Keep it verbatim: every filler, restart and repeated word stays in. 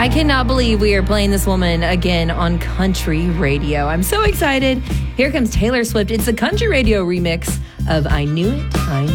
I cannot believe we are playing this woman again on country radio. I'm so excited. Here comes Taylor Swift. It's a country radio remix of I Knew It, I Knew It.